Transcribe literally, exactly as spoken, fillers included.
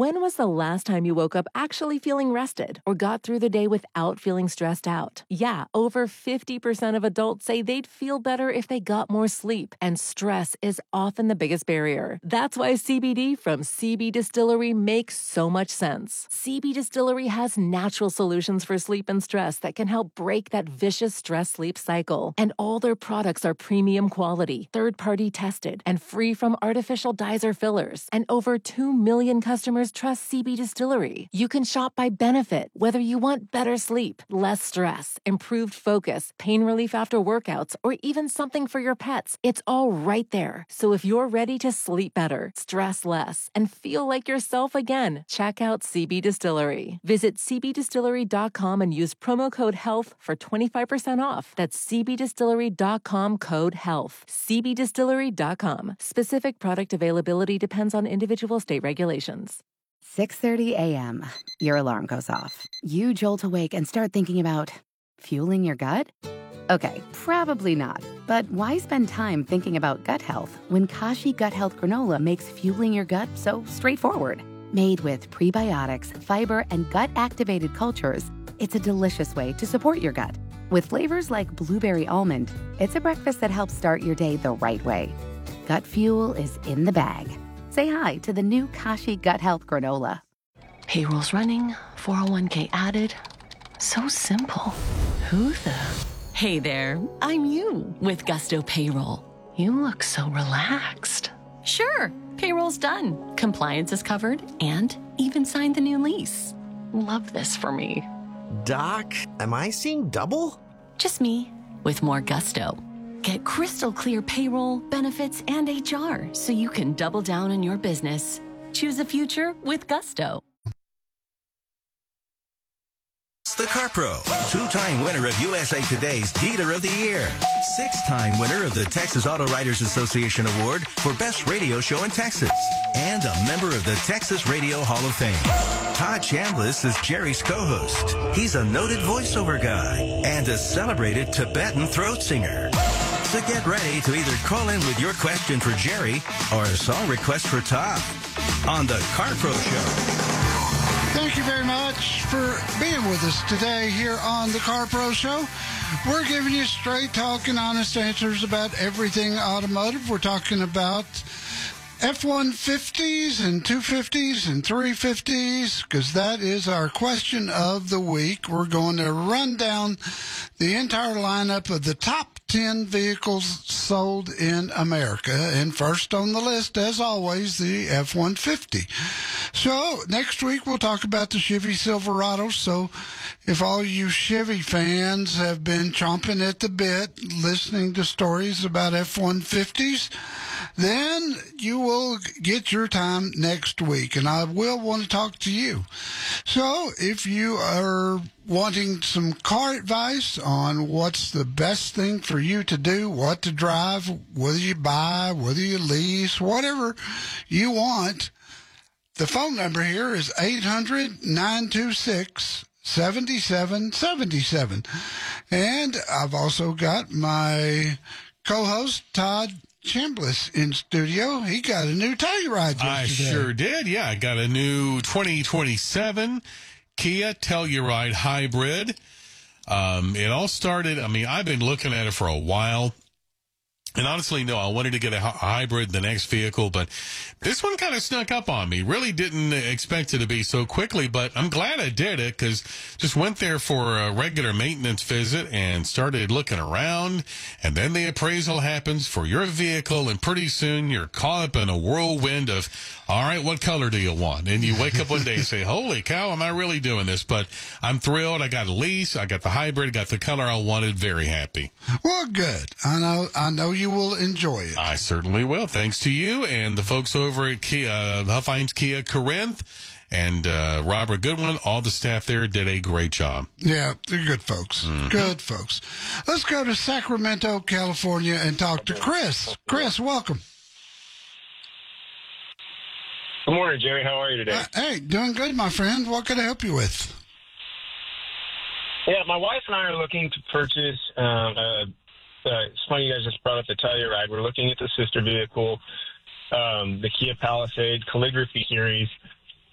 When was the last time you woke up actually feeling rested or got through the day without feeling stressed out? Yeah, over fifty percent of adults say they'd feel better if they got more sleep, and stress is often the biggest barrier. That's why C B D from C B Distillery makes so much sense. C B Distillery has natural solutions for sleep and stress that can help break that vicious stress-sleep cycle. And all their products are premium quality, third-party tested, and free from artificial dyes or fillers. And over two million customers trust C B Distillery. You can shop by benefit, whether you want better sleep, less stress, improved focus, pain relief after workouts, or even something for your pets. It's all right there. So if you're ready to sleep better, stress less, and feel like yourself again, check out C B Distillery. Visit c b distillery dot com and use promo code HEALTH for twenty-five percent off. That's c b distillery dot com code HEALTH. c b distillery dot com. Specific product availability depends on individual state regulations. six thirty a.m. Your alarm goes off. You jolt awake and start thinking about fueling your gut? Okay, probably not. But why spend time thinking about gut health when Kashi Gut Health Granola makes fueling your gut so straightforward? Made with prebiotics, fiber, and gut-activated cultures, it's a delicious way to support your gut. With flavors like blueberry almond, it's a breakfast that helps start your day the right way. Gut fuel is in the bag. Say hi to the new Kashi Gut Health Granola. Payroll's running, four oh one k added. So simple. Who the... Hey there, I'm you with Gusto Payroll. You look so relaxed. Sure, payroll's done. Compliance is covered and even signed the new lease. Love this for me. Doc, am I seeing double? Just me with more gusto. Get crystal clear payroll, benefits, and H R so you can double down on your business. Choose a future with Gusto. The Car Pro, two-time winner of U S A Today's Dealer of the Year, six-time winner of the Texas Auto Writers Association Award for Best Radio Show in Texas, and a member of the Texas Radio Hall of Fame. Todd Chambliss is Jerry's co-host. He's a noted voiceover guy and a celebrated Tibetan throat singer. So get ready to either call in with your question for Jerry or a song request for Todd on The Car Pro Show. Thank you very much for being with us today here on the Car Pro Show. We're giving you straight talk and honest answers about everything automotive. We're talking about F one fifties and two fifties and three fifties because that is our question of the week. We're going to run down the entire lineup of the top ten vehicles sold in America. And first on the list, as always, the F one fifty. So next week we'll talk about the Chevy Silverado. So if all you Chevy fans have been chomping at the bit listening to stories about F one fifties, then you will get your time next week, and I will want to talk to you. So if you are wanting some car advice on what's the best thing for you to do, what to drive, whether you buy, whether you lease, whatever you want, the phone number here is eight hundred, nine two six, seven seven seven seven. And I've also got my co-host, Todd Chambliss, in studio. He got a new Telluride yesterday. I sure did. Yeah, I got a new twenty twenty-seven Kia Telluride Hybrid. Um, it all started, I mean, I've been looking at it for a while. And honestly, no, I wanted to get a hybrid, the next vehicle, but this one kind of snuck up on me. Really didn't expect it to be so quickly, but I'm glad I did it because just went there for a regular maintenance visit and started looking around. And then the appraisal happens for your vehicle, and pretty soon you're caught up in a whirlwind of, all right, what color do you want? And you wake up one day and say, holy cow, am I really doing this? But I'm thrilled. I got a lease. I got the hybrid. Got the color I wanted. Very happy. Well, good. I know, I know you will enjoy it. I certainly will. Thanks to you and the folks over at Kia, uh, Huff Hines Kia Corinth and uh, Robert Goodwin. All the staff there did a great job. Yeah, they're good folks. Mm-hmm. Good folks. Let's go to Sacramento, California, and talk to Chris. Chris, welcome. Good morning, Jerry. How are you today? Uh, hey, doing good, my friend. What can I help you with? Yeah, my wife and I are looking to purchase. Um, uh, uh, it's funny you guys just brought up the Telluride. We're looking at the sister vehicle, um, the Kia Palisade Calligraphy Series.